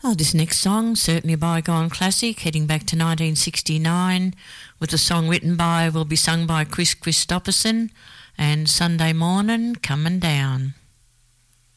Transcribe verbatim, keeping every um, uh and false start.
Oh, this next song, certainly a bygone classic, heading back to nineteen sixty-nine, with a song written by, will be sung by Chris Christopherson, and Sunday Morning Coming Down.